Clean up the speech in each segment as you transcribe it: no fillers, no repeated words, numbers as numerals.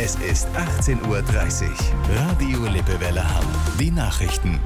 Es ist 18:30 Uhr. Radio Lippewelle Hamm. Die Nachrichten.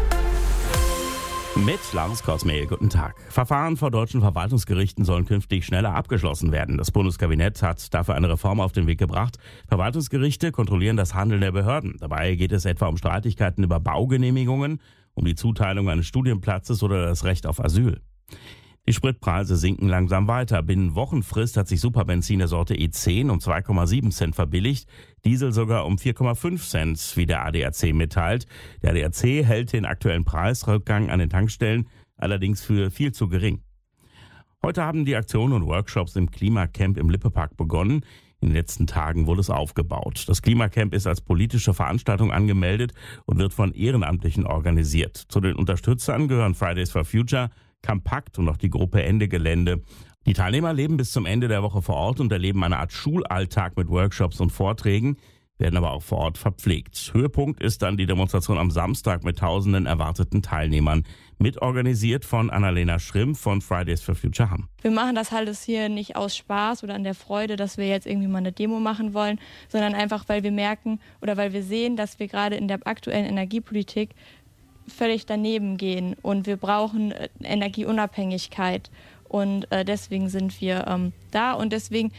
Mit Lars Kosmehl, guten Tag. Verfahren vor deutschen Verwaltungsgerichten sollen künftig schneller abgeschlossen werden. Das Bundeskabinett hat dafür eine Reform auf den Weg gebracht. Verwaltungsgerichte kontrollieren das Handeln der Behörden. Dabei geht es etwa um Streitigkeiten über Baugenehmigungen, um die Zuteilung eines Studienplatzes oder das Recht auf Asyl. Die Spritpreise sinken langsam weiter. Binnen Wochenfrist hat sich Superbenzin der Sorte E10 um 2,7 Cent verbilligt, Diesel sogar um 4,5 Cent, wie der ADAC mitteilt. Der ADAC hält den aktuellen Preisrückgang an den Tankstellen allerdings für viel zu gering. Heute haben die Aktionen und Workshops im Klimacamp im Lippepark begonnen. In den letzten Tagen wurde es aufgebaut. Das Klimacamp ist als politische Veranstaltung angemeldet und wird von Ehrenamtlichen organisiert. Zu den Unterstützern gehören Fridays for Future, Campakt und auch die Gruppe Ende Gelände. Die Teilnehmer leben bis zum Ende der Woche vor Ort und erleben eine Art Schulalltag mit Workshops und Vorträgen, werden aber auch vor Ort verpflegt. Höhepunkt ist dann die Demonstration am Samstag mit tausenden erwarteten Teilnehmern. Mitorganisiert von Annalena Schrimm von Fridays for Future Hamm. Wir machen das halt hier nicht aus Spaß oder an der Freude, dass wir jetzt irgendwie mal eine Demo machen wollen, sondern einfach, weil wir merken oder weil wir sehen, dass wir gerade in der aktuellen Energiepolitik völlig daneben gehen und wir brauchen Energieunabhängigkeit und deswegen sind wir da und deswegen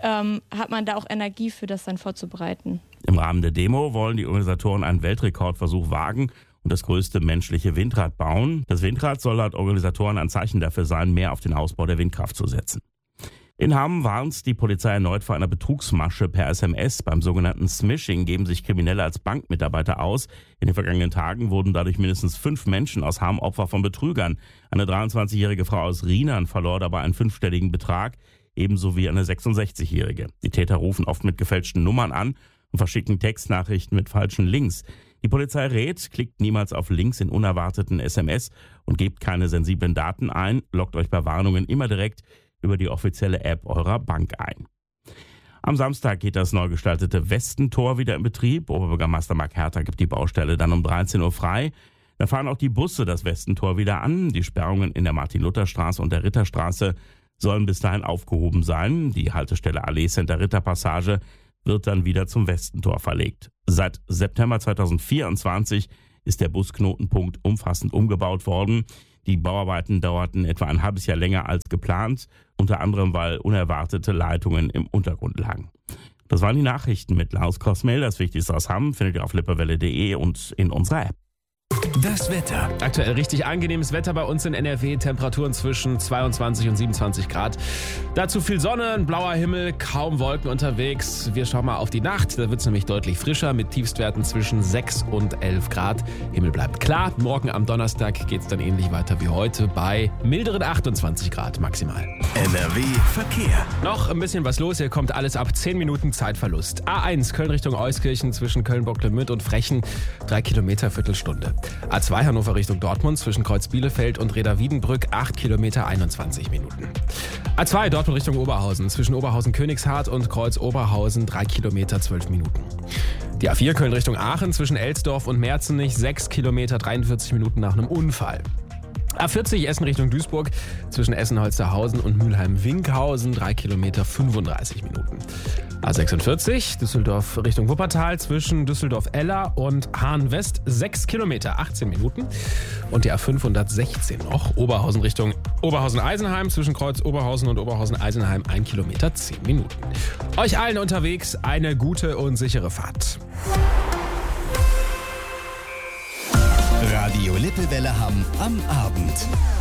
hat man da auch Energie für das dann vorzubereiten. Im Rahmen der Demo wollen die Organisatoren einen Weltrekordversuch wagen und das größte menschliche Windrad bauen. Das Windrad soll laut Organisatoren ein Zeichen dafür sein, mehr auf den Ausbau der Windkraft zu setzen. In Hamm warnt die Polizei erneut vor einer Betrugsmasche per SMS. Beim sogenannten Smishing geben sich Kriminelle als Bankmitarbeiter aus. In den vergangenen Tagen wurden dadurch mindestens 5 Menschen aus Hamm Opfer von Betrügern. Eine 23-jährige Frau aus Rienan verlor dabei einen 5-stelligen Betrag, ebenso wie eine 66-jährige. Die Täter rufen oft mit gefälschten Nummern an und verschicken Textnachrichten mit falschen Links. Die Polizei rät, klickt niemals auf Links in unerwarteten SMS und gebt keine sensiblen Daten ein. Loggt euch bei Warnungen immer direkt über die offizielle App eurer Bank ein. Am Samstag geht das neu gestaltete Westentor wieder in Betrieb. Oberbürgermeister Marc Herter gibt die Baustelle dann um 13 Uhr frei. Da fahren auch die Busse das Westentor wieder an. Die Sperrungen in der Martin-Luther-Straße und der Ritterstraße sollen bis dahin aufgehoben sein. Die Haltestelle Allee Center Ritterpassage wird dann wieder zum Westentor verlegt. Seit September 2024 ist der Busknotenpunkt umfassend umgebaut worden. Die Bauarbeiten dauerten etwa ein halbes Jahr länger als geplant, unter anderem weil unerwartete Leitungen im Untergrund lagen. Das waren die Nachrichten mit Lars Kosmehl. Das Wichtigste aus Hamm findet ihr auf lippewelle.de und in unserer App. Das Wetter. Aktuell richtig angenehmes Wetter bei uns in NRW. Temperaturen zwischen 22 und 27 Grad. Dazu viel Sonne, ein blauer Himmel, kaum Wolken unterwegs. Wir schauen mal auf die Nacht. Da wird es nämlich deutlich frischer mit Tiefstwerten zwischen 6 und 11 Grad. Himmel bleibt klar. Morgen am Donnerstag geht es dann ähnlich weiter wie heute bei milderen 28 Grad maximal. NRW Verkehr. Noch ein bisschen was los. Hier kommt alles ab 10 Minuten Zeitverlust. A1 Köln Richtung Euskirchen zwischen Köln-Bocklemünd und Frechen. 3 Kilometer, Viertelstunde. A2 Hannover Richtung Dortmund zwischen Kreuz Bielefeld und Reda-Wiedenbrück 8 Kilometer 21 Minuten. A2 Dortmund Richtung Oberhausen zwischen Oberhausen-Königshardt und Kreuz Oberhausen 3 Kilometer 12 Minuten. Die A4 Köln Richtung Aachen zwischen Elsdorf und Merzenich 6 Kilometer 43 Minuten nach einem Unfall. A40 Essen Richtung Duisburg zwischen Essen-Holsterhausen und Mülheim-Winkhausen 3 Kilometer 35 Minuten. A46 Düsseldorf Richtung Wuppertal zwischen Düsseldorf-Eller und Hahn-West 6 Kilometer 18 Minuten. Und die A516 noch Oberhausen Richtung Oberhausen-Eisenheim zwischen Kreuz Oberhausen und Oberhausen-Eisenheim 1 Kilometer 10 Minuten. Euch allen unterwegs eine gute und sichere Fahrt. Radio Lippewelle Hamm am Abend.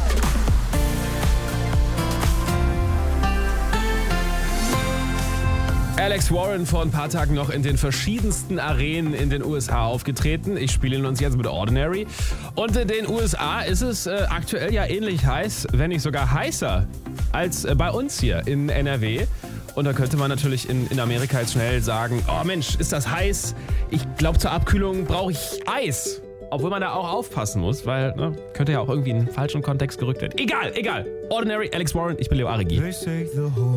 Alex Warren vor ein paar Tagen noch in den verschiedensten Arenen in den USA aufgetreten. Ich spiele ihn uns jetzt mit Ordinary. Und in den USA ist es aktuell ja ähnlich heiß, wenn nicht sogar heißer als bei uns hier in NRW. Und da könnte man natürlich in Amerika jetzt schnell sagen, oh Mensch, ist das heiß? Ich glaube, zur Abkühlung brauche ich Eis. Obwohl man da auch aufpassen muss, weil könnte ja auch irgendwie in einen falschen Kontext gerückt werden. Egal. Ordinary, Alex Warren, ich bin Leo Arigi.